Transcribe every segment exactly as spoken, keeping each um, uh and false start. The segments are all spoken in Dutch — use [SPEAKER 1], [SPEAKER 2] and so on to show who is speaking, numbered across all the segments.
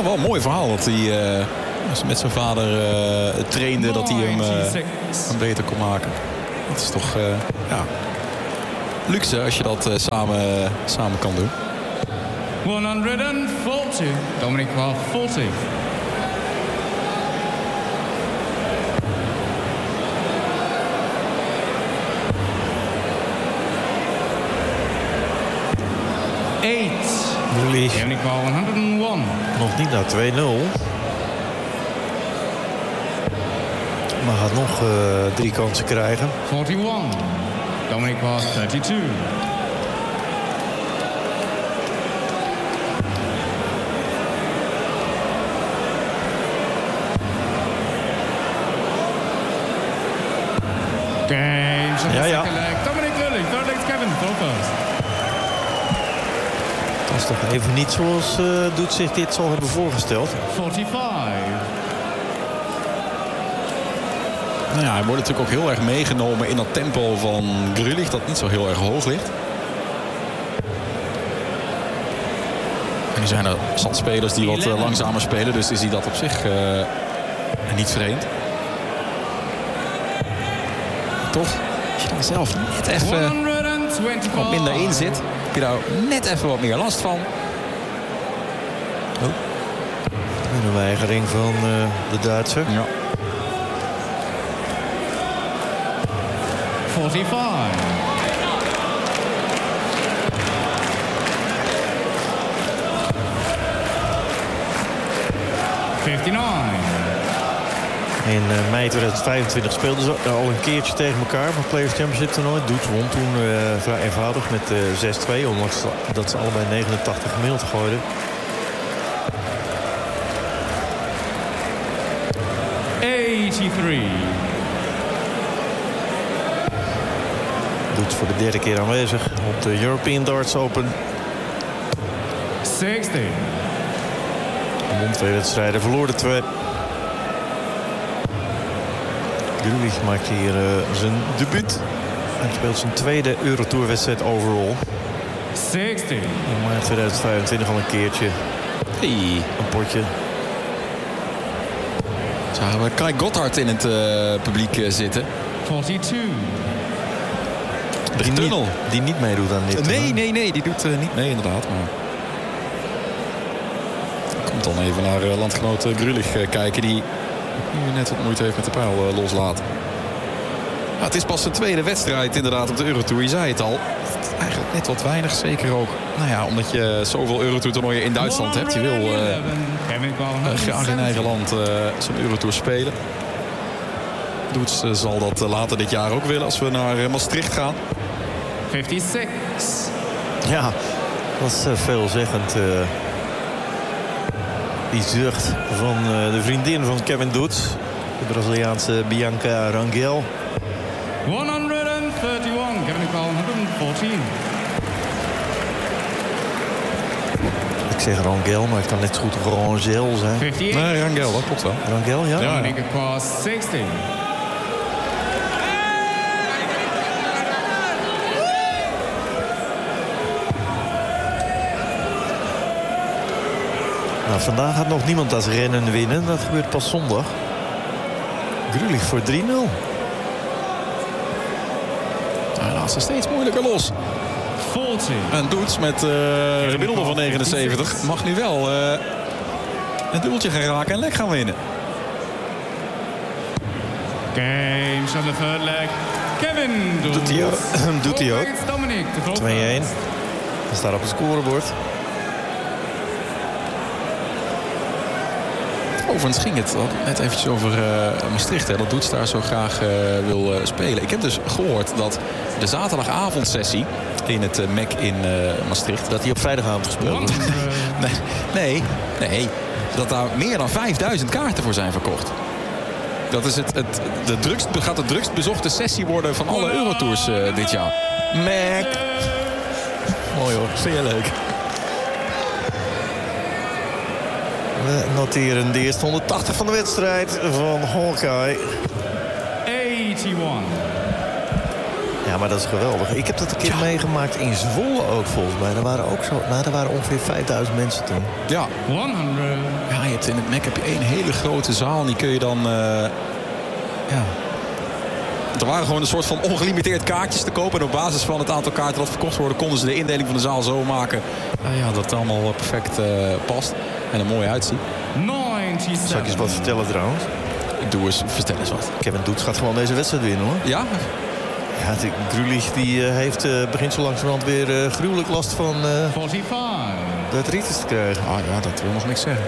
[SPEAKER 1] Ja, wel een mooi verhaal dat hij uh, met zijn vader uh, trainde, dat hij hem uh, beter kon maken. Dat is toch uh, ja, luxe als je dat uh, samen, uh, samen kan doen.
[SPEAKER 2] honderdveertig. Dominic Qua veertig. Eight.
[SPEAKER 3] Jullie
[SPEAKER 2] Dominic Qua honderdéén.
[SPEAKER 3] nog niet naar twee nul. Maar gaat nog uh, drie kansen krijgen.
[SPEAKER 2] eenenveertig. Dominic Qua tweeëndertig. Games.
[SPEAKER 3] Ja, ja.
[SPEAKER 2] Dominic Lilly, third leg Kevin, throw first.
[SPEAKER 3] Dat is toch even niet zoals uh, Doet zich dit zal hebben voorgesteld.
[SPEAKER 2] vijfenveertig.
[SPEAKER 1] Nou ja, hij wordt natuurlijk ook heel erg meegenomen in dat tempo van Grulich, dat niet zo heel erg hoog ligt. En nu zijn er zat spelers die wat uh, langzamer spelen, dus is hij dat op zich uh, niet vreemd. Toch, als je dan zelf net even wat minder in zit, heb je daar net even wat meer last van.
[SPEAKER 3] Oh. Een weigering van uh, de Duitser.
[SPEAKER 1] Ja.
[SPEAKER 2] vijfenveertig. vijfenvijftig.
[SPEAKER 3] In uh, mei tweeduizend vijfentwintig speelden ze al een keertje tegen elkaar van Players Championship toernooi. Doets won toen uh, vrij eenvoudig met uh, zes twee, ondanks dat ze allebei negenentachtig gemiddeld gooiden.
[SPEAKER 2] eenennegentig.
[SPEAKER 3] Doets voor de derde keer aanwezig op de European Darts Open.
[SPEAKER 2] zestig.
[SPEAKER 3] Won twee wedstrijden, verloor de twee. Grulich maakt hier uh, zijn debuut. En speelt zijn tweede Eurotour-wedstrijd overall.
[SPEAKER 2] zestig.
[SPEAKER 3] In maart tweeduizend vijfentwintig al een keertje.
[SPEAKER 1] Hey.
[SPEAKER 3] Een potje.
[SPEAKER 1] Zagen we Kai Gotthard in het uh, publiek uh, zitten.
[SPEAKER 2] tweeënveertig.
[SPEAKER 3] Die
[SPEAKER 1] Tunnel.
[SPEAKER 3] niet, die niet meedoet aan dit.
[SPEAKER 1] Nee,
[SPEAKER 3] hè?
[SPEAKER 1] nee, nee, die doet uh, niet mee inderdaad. Maar komt dan even naar uh, landgenoot uh, Grulich uh, kijken, die nu net wat moeite heeft met de pijl uh, loslaten. Ja, het is pas zijn tweede wedstrijd inderdaad op de Eurotour. Je zei het al. Eigenlijk net wat weinig, zeker ook. Nou ja, omdat je zoveel Eurotour toernooien in Duitsland hebt. Je wil uh, uh, graag in eigen land uh, zo'n Eurotour spelen. Doets uh, zal dat uh, later dit jaar ook willen als we naar uh, Maastricht gaan.
[SPEAKER 2] vijfenzestig.
[SPEAKER 3] Ja, dat is uh, veelzeggend. Uh, die zucht van uh, de vriendin van Kevin Doets. De Braziliaanse Bianca Rangel.
[SPEAKER 2] honderdeenendertig. Kevin Nicole honderdveertien.
[SPEAKER 3] Ik zeg Rangel, maar het kan net zo goed Rangel zijn.
[SPEAKER 2] vijfenvijftig.
[SPEAKER 1] Nee, Rangel, dat klopt wel.
[SPEAKER 3] Rangel, ja?
[SPEAKER 1] Ja.
[SPEAKER 2] Dominic Qua zestig.
[SPEAKER 3] Nou, vandaag gaat nog niemand als rennen winnen. Dat gebeurt pas zondag. Grulich voor drie nul.
[SPEAKER 1] Hij laat ze steeds moeilijker los.
[SPEAKER 2] veertig.
[SPEAKER 1] En Doets met uh, een gemiddelde van negenenzeventig mag nu wel uh, een dubbeltje gaan raken en lek gaan winnen.
[SPEAKER 2] Games on the third leg. Kevin Doets.
[SPEAKER 3] Doet hij ook. Doet hij ook.
[SPEAKER 2] Dominic, de throw
[SPEAKER 3] twee-een.
[SPEAKER 2] first.
[SPEAKER 3] Dat staat op het scorebord.
[SPEAKER 1] Overigens ging het net eventjes over uh, Maastricht. Hè, dat Doets daar zo graag uh, wil uh, spelen. Ik heb dus gehoord dat de zaterdagavondsessie in het uh, M E C in uh, Maastricht...
[SPEAKER 3] Dat hij op vrijdagavond gespeeld wordt.
[SPEAKER 1] nee, nee, nee, dat daar meer dan vijfduizend kaarten voor zijn verkocht. Dat is het, het, de drukst, gaat de drukst bezochte sessie worden van alle Eurotours uh, dit jaar.
[SPEAKER 3] M E C. Mooi hoor, zeer leuk. We noteren de eerste honderdtachtig van de wedstrijd van Hawkeye.
[SPEAKER 2] eenennegentig.
[SPEAKER 3] Ja, maar dat is geweldig. Ik heb dat een keer ja. meegemaakt in Zwolle ook volgens mij. Er waren ook zo, nou, er waren ongeveer vijfduizend mensen toen.
[SPEAKER 1] Ja.
[SPEAKER 2] honderd.
[SPEAKER 1] Ja, hebt in het M E C heb je één hele grote zaal. En die kun je dan... Uh, ja... Er waren gewoon een soort van ongelimiteerd kaartjes te kopen. En op basis van het aantal kaarten dat verkocht worden... konden ze de indeling van de zaal zo maken... Uh, ja, dat het allemaal perfect uh, past. En er mooi uitziet.
[SPEAKER 3] Zal ik eens wat vertellen trouwens?
[SPEAKER 1] Doe eens, vertel eens wat.
[SPEAKER 3] Kevin Doets gaat gewoon deze wedstrijd winnen, hoor.
[SPEAKER 1] Ja?
[SPEAKER 3] Ja, de Grulich die uh, heeft uh, begint zo langzamerhand weer uh, gruwelijk last van uh, de artritis te krijgen.
[SPEAKER 1] Ah ja, dat wil nog niks zeggen.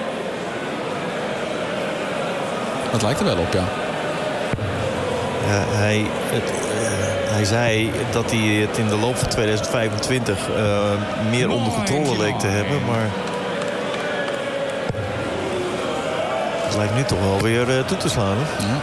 [SPEAKER 1] Dat lijkt er wel op, ja.
[SPEAKER 3] Ja, hij, het, uh, hij zei dat hij het in de loop van tweeduizend vijfentwintig uh, meer onder controle leek te hebben, maar het lijkt nu toch wel weer uh, toe te slaan. Hè?
[SPEAKER 1] Ja.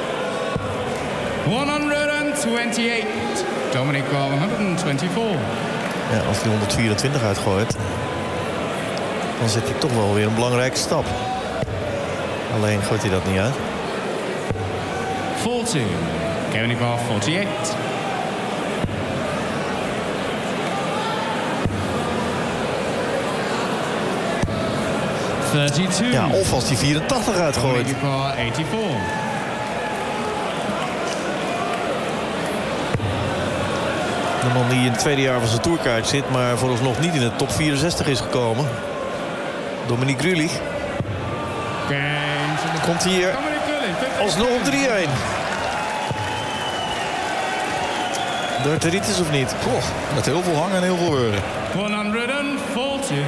[SPEAKER 2] honderdtweeëntwintig. Dominic honderdvierentwintig.
[SPEAKER 3] Ja, als hij honderdvierentwintig uitgooit, dan zet hij toch wel weer een belangrijke stap. Alleen gooit hij dat niet uit.
[SPEAKER 2] veertig. Kevin Nichols, forty-eight. thirty-two.
[SPEAKER 3] Ja, of als hij vierentachtig uitgooit.
[SPEAKER 2] eighty-four.
[SPEAKER 3] De man die in het tweede jaar van zijn tourkaart zit, maar vooralsnog niet in de top vierenzestig is gekomen. Dominic Grulich. Komt hier alsnog op drie-een. De arteritis of niet?
[SPEAKER 1] Goh, met heel veel hangen en heel veel heuren.
[SPEAKER 2] honderdveertig.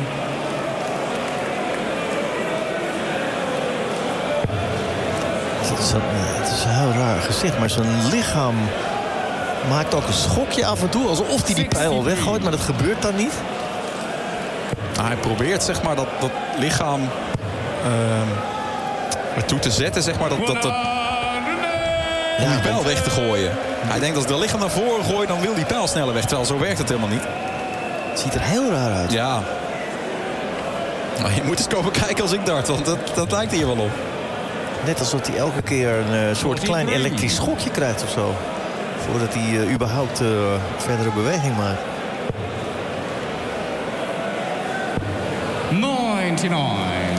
[SPEAKER 3] Het is, een, het is een heel raar gezicht, maar zijn lichaam maakt ook een schokje af en toe. Alsof hij die pijl weggooit, maar dat gebeurt dan niet.
[SPEAKER 1] Nou, hij probeert zeg maar dat, dat lichaam uh, ertoe te zetten, zeg maar, dat, dat, dat, om ja, die pijl weg te gooien. Hij denkt als ik dat lichaam naar voren gooi, dan wil die pijl sneller weg. Terwijl zo werkt het helemaal niet.
[SPEAKER 3] Het ziet er heel raar uit.
[SPEAKER 1] Ja. Nou, je moet eens komen kijken als ik dart, want dat, dat lijkt hier wel op.
[SPEAKER 3] Net alsof hij elke keer een uh, soort klein elektrisch schokje krijgt of zo. Voordat hij uh, überhaupt uh, verdere beweging maakt.
[SPEAKER 2] negenennegentig.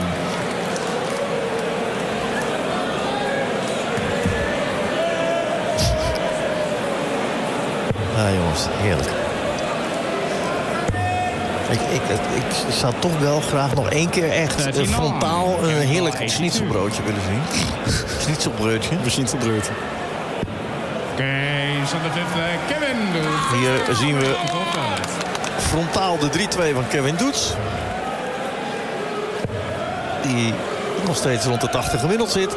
[SPEAKER 3] Ah jongens, heerlijk. Ik, ik, ik zou toch wel graag nog één keer echt uh, frontaal een heerlijk schnitzelbroodje willen zien. Schnitzelbroodje.
[SPEAKER 1] Schnitzelbroodje.
[SPEAKER 3] Hier zien we frontaal de drie-twee van Kevin Doets. Die nog steeds rond de tachtig gemiddeld zit.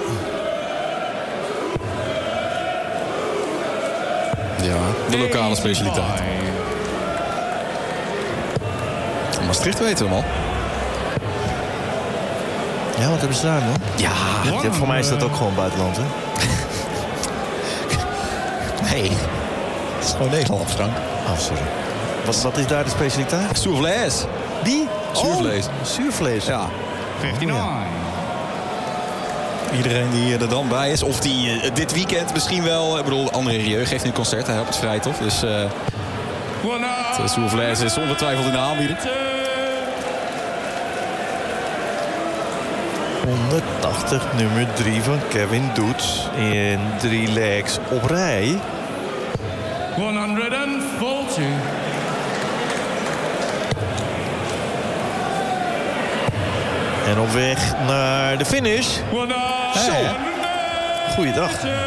[SPEAKER 1] Ja, de lokale specialiteit. Maastricht weten we hem al.
[SPEAKER 3] Ja, wat hebben ze daar dan?
[SPEAKER 1] Ja,
[SPEAKER 3] ja, voor mij is dat ook gewoon buitenland, hè?
[SPEAKER 1] Nee, het is gewoon Nederland, Frank.
[SPEAKER 3] Oh, sorry. Wat, wat is daar de specialiteit?
[SPEAKER 1] Soervlees.
[SPEAKER 3] Die?
[SPEAKER 1] Zuurvlees.
[SPEAKER 3] Oh, zuurvlees.
[SPEAKER 1] Ja.
[SPEAKER 2] vijfenvijftig.
[SPEAKER 1] Iedereen die er dan bij is, of die uh, dit weekend misschien wel... Ik bedoel, André Rieu geeft nu een concert, hij helpt het vrij, toch? Dus uh, het soervlees is ongetwijfeld in de aanbieding.
[SPEAKER 3] honderdtachtig, nummer drie van Kevin Doets. In drie legs op rij.
[SPEAKER 2] honderdveertig.
[SPEAKER 3] En op weg naar de finish. Zo. Goeiedag.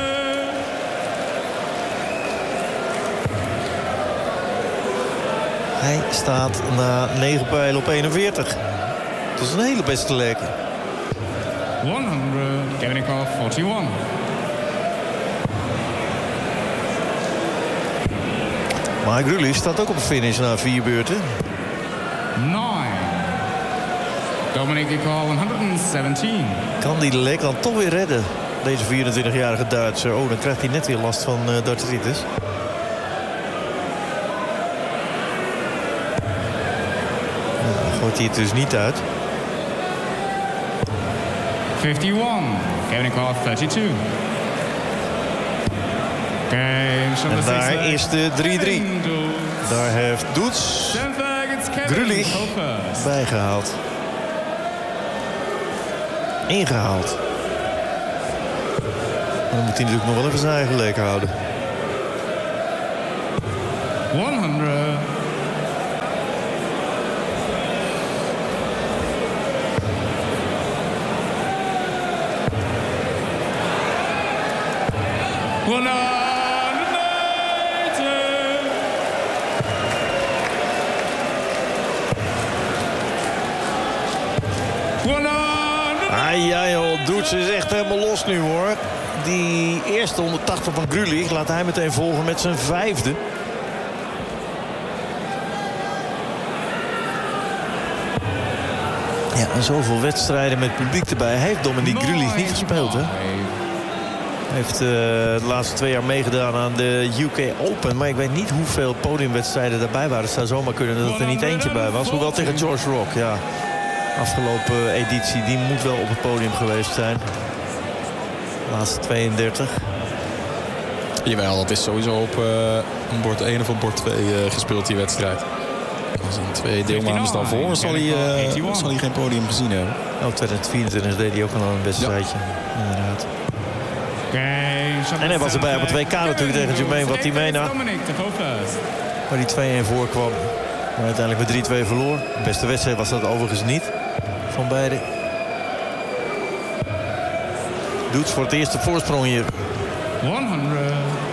[SPEAKER 3] Hij staat na negen pijlen op eenenveertig. Dat is een hele beste leg.
[SPEAKER 2] honderd. Kevin Nichols, eenenveertig.
[SPEAKER 3] Mike Grulich staat ook op de finish na vier beurten.
[SPEAKER 2] negen. Dominic Nichols, honderdzeventien.
[SPEAKER 3] Kan die de leg dan toch weer redden? Deze vierentwintigjarige Duitser. Oh, dan krijgt hij net weer last van uh, artritis. Dan gooit hij het dus niet uit.
[SPEAKER 2] vijfenvijftig. Kevin Nichols, drieëndertig.
[SPEAKER 3] En daar is de drie-drie. Daar heeft Doets Grulich bijgehaald. ingehaald. Dan moet hij natuurlijk nog wel even zijn eigen leek houden.
[SPEAKER 2] honderd.
[SPEAKER 3] Ai, ja, joh, Doets is echt helemaal los nu, hoor. Die eerste honderdtachtig van Grulich laat hij meteen volgen met zijn vijfde. Ja, en zoveel wedstrijden met publiek erbij heeft Dominique Grulich niet gespeeld, hè? Hij heeft uh, de laatste twee jaar meegedaan aan de U K Open. Maar ik weet niet hoeveel podiumwedstrijden daarbij waren. Het zou zomaar kunnen dat er niet eentje bij was. Hoewel tegen George Rock, ja. Afgelopen editie, die moet wel op het podium geweest zijn. De laatste tweeëndertig.
[SPEAKER 1] Jawel, dat is sowieso op uh, bord één of op bord twee uh, gespeeld, die wedstrijd. Als een twee deelnemers dan voor, zal hij, uh, zal hij geen podium gezien hebben.
[SPEAKER 3] Oh, tweeduizend vierentwintig deed hij ook al een wedstrijdje. Ja. Inderdaad. En hij was erbij op het W K natuurlijk tegen Jermaine Watimena. Waar hij twee-een voor kwam. Maar uiteindelijk met drie twee verloor. De beste wedstrijd was dat overigens niet. Van beide. Doets voor het eerste voorsprong hier.
[SPEAKER 2] honderd.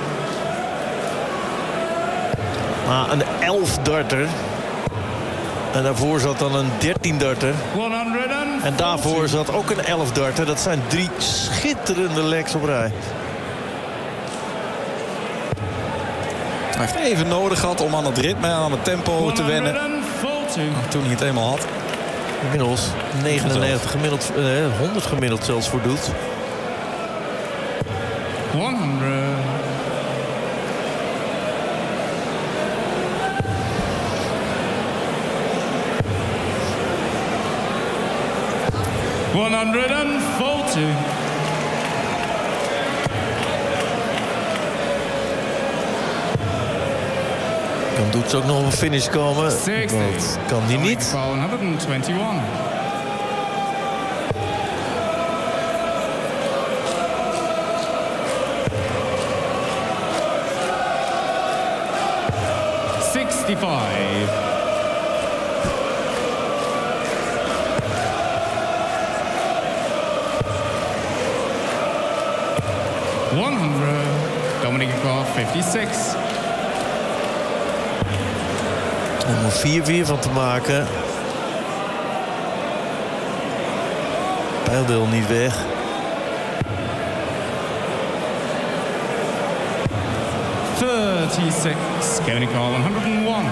[SPEAKER 3] Ah, een elf darter. En daarvoor zat dan een dertien darter. En daarvoor zat ook een elf darter. Dat zijn drie schitterende legs op rij.
[SPEAKER 1] Hij heeft even nodig gehad om aan het ritme en aan het tempo te wennen. Toen hij het eenmaal had.
[SPEAKER 3] Inmiddels negenennegentig gemiddeld, eh, honderd gemiddeld zelfs voor Doets.
[SPEAKER 2] honderd. honderdveertig.
[SPEAKER 3] Kan Doets ook nog op een finish komen? Dat kan hij niet.
[SPEAKER 2] honderdeenentwintig. zesenzestig. honderd. Dominic Graf, vijfenzestig.
[SPEAKER 3] Om er vier vier van te maken. Pijl wil niet weg.
[SPEAKER 2] dertig-zes. Kevin Carl, honderdéén.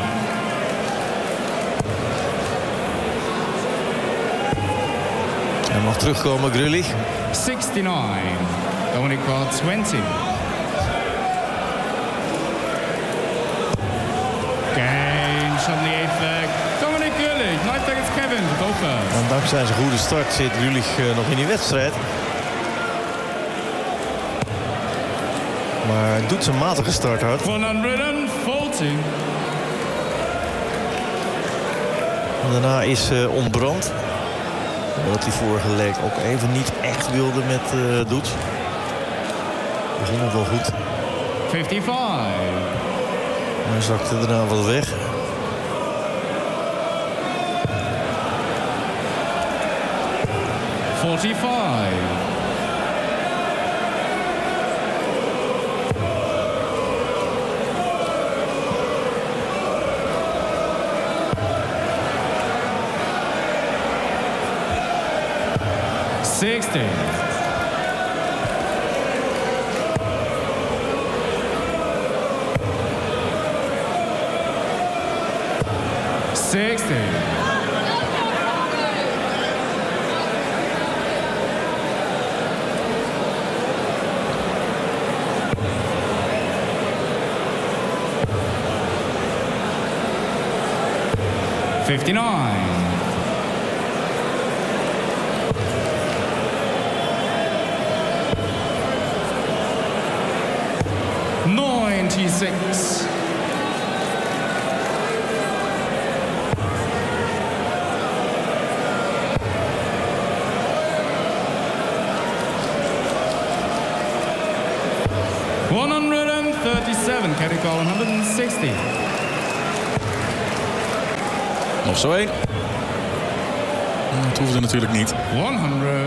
[SPEAKER 3] Hij mag terugkomen, Grulich.
[SPEAKER 2] zestig-negen. Dominic Carl, twintig. Game shot in the eighth leg. Dominic Grulich. Ninth leg is Kevin. Both first.
[SPEAKER 3] En dankzij zijn goede start zit Grulich uh, nog in die wedstrijd. Maar hij doet zijn matige start hard.
[SPEAKER 2] honderdveertig.
[SPEAKER 3] En daarna is uh, ontbrand. Omdat hij vorige leg ook even niet echt wilde met uh, Doets. Begon het wel goed.
[SPEAKER 2] vijfenvijftig.
[SPEAKER 3] Hij zakte daarna wat weg.
[SPEAKER 2] forty-five. sixty. sixty. fifty-nine. ninety-six. one thirty-seven, can you call one sixty?
[SPEAKER 1] Nog zo één. Het hoefde natuurlijk niet.
[SPEAKER 2] honderd.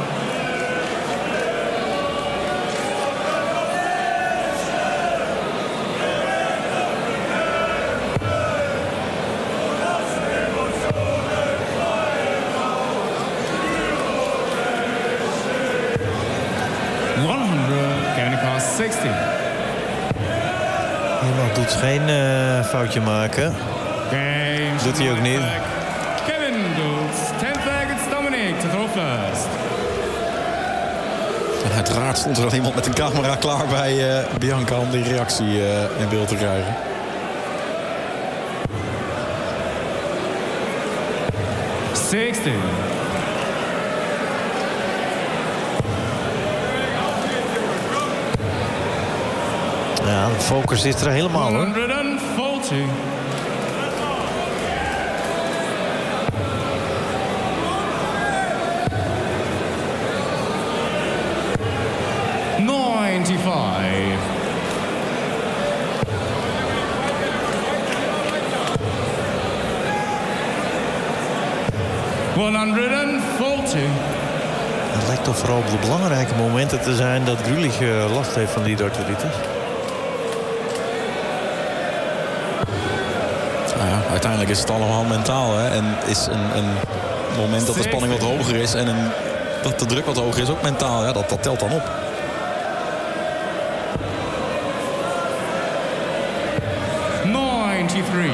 [SPEAKER 2] zestig.
[SPEAKER 3] Iemand doet geen uh, foutje maken.
[SPEAKER 2] Game.
[SPEAKER 3] Doet hij ook niet.
[SPEAKER 2] Kevin Dukes, ten seconds Dominic to throw first.
[SPEAKER 1] En uiteraard stond er dan iemand met een camera klaar bij uh, Bianca om die reactie uh, in beeld te krijgen.
[SPEAKER 2] zestig.
[SPEAKER 3] Ja, de focus zit er helemaal, hoor.
[SPEAKER 2] honderdveertig. ninety-five. honderdveertig.
[SPEAKER 3] Het lijkt toch vooral op de belangrijke momenten te zijn dat Grulich uh, last heeft van die darteritis.
[SPEAKER 1] Nou ja, uiteindelijk is het allemaal mentaal. Hè? En is een, een moment dat de spanning wat hoger is en een, dat de druk wat hoger is ook mentaal. Ja, dat, dat telt dan op.
[SPEAKER 2] ninety-three.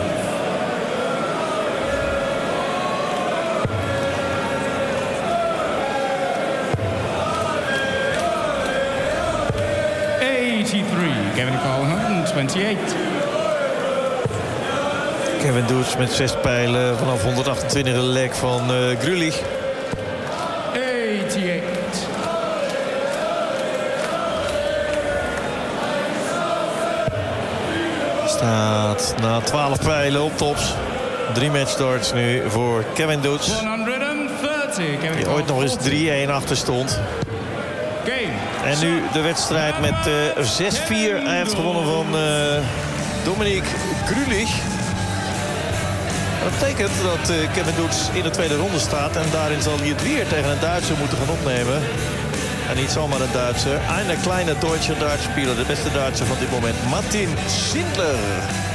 [SPEAKER 2] eighty-three. Kevin Call one twenty-eight.
[SPEAKER 3] Kevin Dukes met zes pijlen vanaf honderdachtentwintig een lek van uh, Grulich.
[SPEAKER 2] eighty-eight.
[SPEAKER 3] Staat na twaalf pijlen op tops. Drie matchstarts nu voor Kevin Dukes.
[SPEAKER 2] honderddertig. Kevin
[SPEAKER 3] Die ooit nog eens drie-een achter stond.
[SPEAKER 2] Game.
[SPEAKER 3] En nu de wedstrijd met uh, zes vier. Hij heeft gewonnen van uh, Dominic Grulich. Dat betekent dat uh, Kevin Dukes in de tweede ronde staat. En daarin zal hij het weer tegen een Duitser moeten gaan opnemen. En niet zomaar een Duitser. Een kleine Duitse Dartspieler. De beste Duitser van dit moment. Martin Schindler.